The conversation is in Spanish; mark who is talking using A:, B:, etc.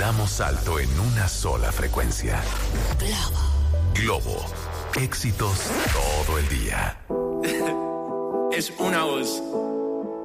A: vibramos alto en una sola frecuencia. Globo. Éxitos todo el día.
B: Es una voz.